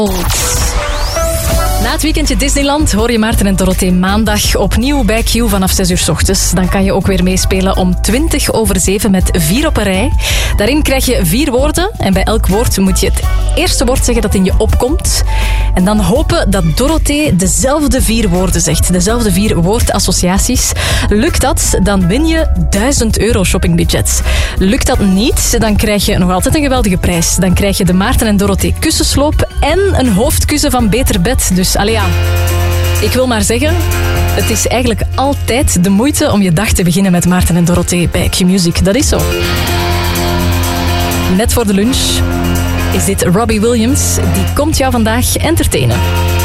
Na het weekendje Disneyland hoor je Maarten en Dorothee maandag opnieuw bij Q vanaf 6 uur 's ochtends. Dan kan je ook weer meespelen om 7:20 met 4 op een rij. Daarin krijg je 4 woorden en bij elk woord moet je het eerste woord zeggen dat in je opkomt. En dan hopen dat Dorothee dezelfde 4 woorden zegt. Dezelfde 4 woordassociaties. Lukt dat, dan win je €1000 shoppingbudget. Lukt dat niet, dan krijg je nog altijd een geweldige prijs. Dan krijg je de Maarten en Dorothee kussensloop en een hoofdkussen van Beter Bed. Dus allee ja, ik wil maar zeggen, het is eigenlijk altijd de moeite om je dag te beginnen met Maarten en Dorothee bij Q-Music. Dat is zo. Net voor de lunch is dit Robbie Williams. Die komt jou vandaag entertainen.